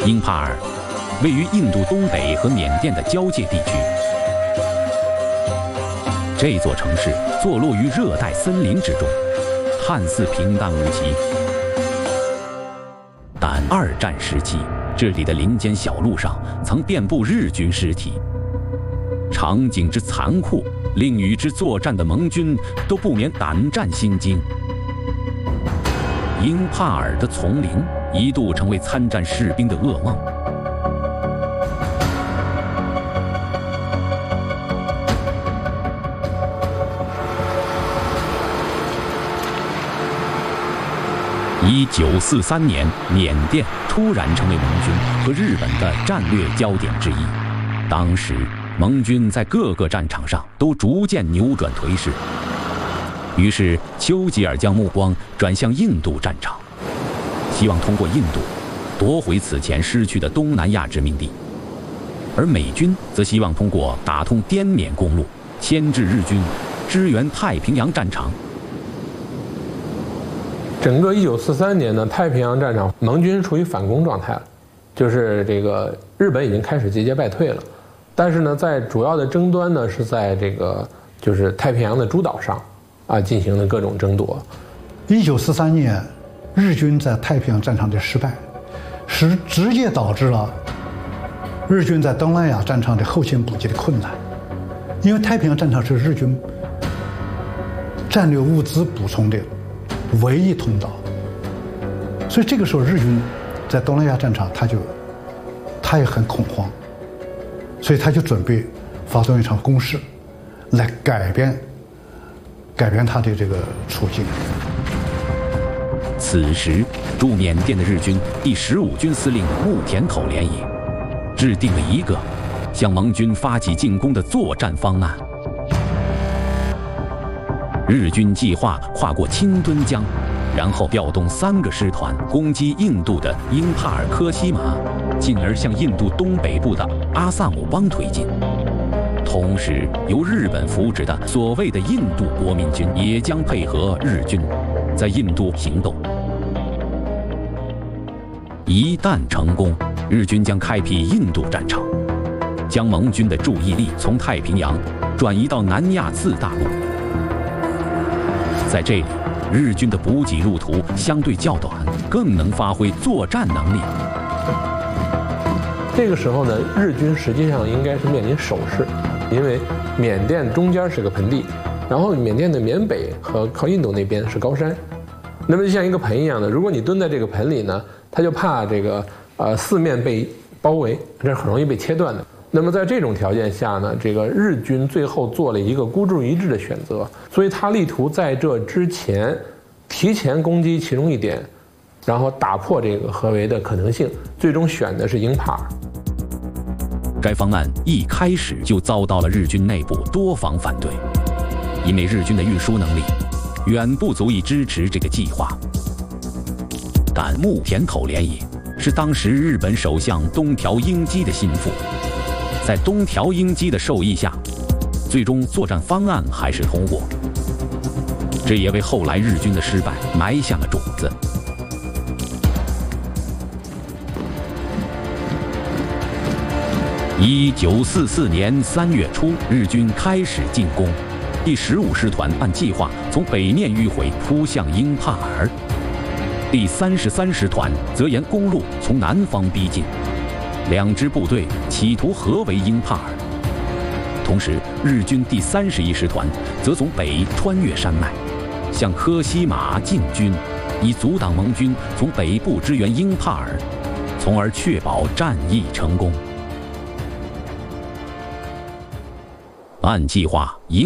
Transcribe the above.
英帕尔位于印度东北和缅甸的交界地区。这座城市坐落于热带森林之中，看似平淡无奇，但二战时期，这里的林间小路上曾遍布日军尸体，场景之残酷，令与之作战的盟军都不免胆战心惊。英帕尔的丛林一度成为参战士兵的噩梦。1943年，缅甸突然成为盟军和日本的战略焦点之一。当时，盟军在各个战场上都逐渐扭转颓势。于是，丘吉尔将目光转向印度战场，希望通过印度夺回此前失去的东南亚殖民地。而美军则希望通过打通滇缅公路，牵制日军，支援太平洋战场。 整个1943年呢，太平洋战场盟军处于反攻状态了，就是这个日本已经开始节节败退了。但是呢，在主要的争端呢是在这个就是太平洋的诸岛上啊进行了各种争夺。 1943年，日军在太平洋战场的失败，直接导致了日军在东南亚战场的后勤补给的困难，因为太平洋战场是日军战略物资补充的唯一通道，所以这个时候日军在东南亚战场他也很恐慌，所以他就准备发动一场攻势，来改变他的这个处境。 此时，驻缅甸的日军第15军司令木田口联也制定了一个向盟军发起进攻的作战方案。日军计划跨过清敦江，然后调动3个师团攻击印度的英帕尔科西玛，进而向印度东北部的阿萨姆邦推进。同时，由日本扶植的所谓的印度国民军也将配合日军，在印度行动。一旦成功，日军将开辟印度战场，将盟军的注意力从太平洋转移到南亚次大陆。在这里，日军的补给路途相对较短，更能发挥作战能力。 这个时候呢，日军实际上应该是面临守势，因为缅甸中间是个盆地，然后缅甸的缅北和靠印度那边是高山，那么就像一个盆一样的，如果你蹲在这个盆里呢，他就怕这个四面被包围，这很容易被切断的。那么在这种条件下呢，这个日军最后做了一个孤注一掷的选择，所以他力图在这之前提前攻击其中一点，然后打破这个合围的可能性，最终选的是英帕尔。 该方案一开始就遭到了日军内部多方反对，因为日军的运输能力远不足以支持这个计划。但木田口联也是当时日本首相东条英机的心腹，在东条英机的授意下，最终作战方案还是通过，这也为后来日军的失败埋下了种子。1944年3月初，日军开始进攻，第15师团按计划从北面迂回扑向英帕尔，第33师团则沿公路从南方逼近。2支部队企图合围英帕尔，同时日军第31师团则从北穿越山脉，向科西玛进军，以阻挡盟军从北部支援英帕尔，从而确保战役成功。按计划，